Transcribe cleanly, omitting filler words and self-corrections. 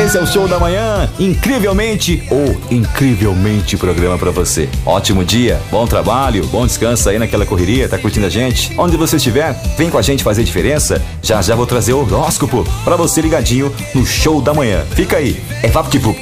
Esse é o Show da Manhã, incrivelmente ou incrivelmente programa pra você. Ótimo dia, bom trabalho, bom descanso aí naquela correria, tá curtindo a gente? Onde você estiver, vem com a gente fazer diferença. Já já vou trazer o horóscopo pra você ligadinho no Show da Manhã. Fica aí, é VaptVupt.